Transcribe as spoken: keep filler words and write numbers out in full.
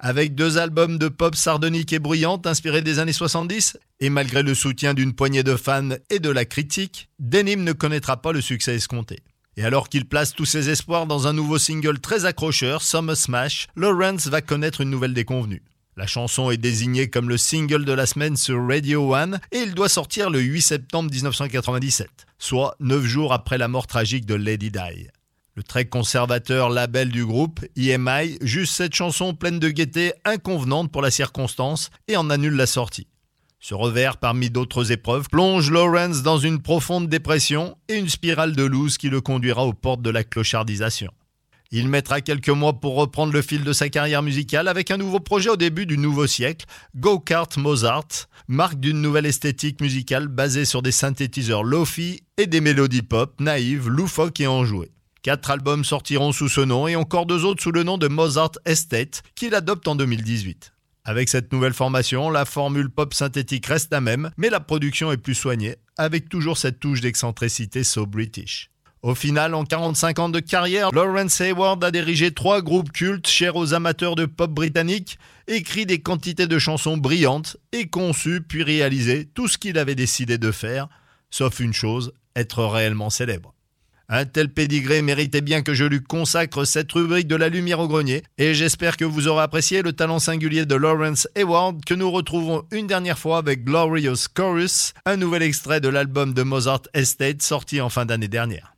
Avec deux albums de pop sardonique et bruyante inspirés des années soixante-dix, et malgré le soutien d'une poignée de fans et de la critique, Denim ne connaîtra pas le succès escompté. Et alors qu'il place tous ses espoirs dans un nouveau single très accrocheur, Summer Smash, Lawrence va connaître une nouvelle déconvenue. La chanson est désignée comme le single de la semaine sur Radio One et il doit sortir le huit septembre dix-neuf cent quatre-vingt-dix-sept, soit neuf jours après la mort tragique de Lady Di. Le très conservateur label du groupe, E M I, juge cette chanson pleine de gaieté inconvenante pour la circonstance et en annule la sortie. Ce revers, parmi d'autres épreuves, plonge Lawrence dans une profonde dépression et une spirale de loose qui le conduira aux portes de la clochardisation. Il mettra quelques mois pour reprendre le fil de sa carrière musicale avec un nouveau projet au début du nouveau siècle, Go Kart Mozart, marque d'une nouvelle esthétique musicale basée sur des synthétiseurs lo-fi et des mélodies pop naïves, loufoques et enjouées. Quatre albums sortiront sous ce nom et encore deux autres sous le nom de Mozart Estate qu'il adopte en deux mille dix-huit. Avec cette nouvelle formation, la formule pop synthétique reste la même, mais la production est plus soignée, avec toujours cette touche d'excentricité so British. Au final, en quarante-cinq ans de carrière, Lawrence Hayward a dirigé trois groupes cultes chers aux amateurs de pop britannique, écrit des quantités de chansons brillantes et conçu puis réalisé tout ce qu'il avait décidé de faire, sauf une chose, être réellement célèbre. Un tel pédigré méritait bien que je lui consacre cette rubrique de la lumière au grenier et j'espère que vous aurez apprécié le talent singulier de Lawrence Hayward que nous retrouvons une dernière fois avec Glorious Chorus, un nouvel extrait de l'album de Mozart Estate sorti en fin d'année dernière.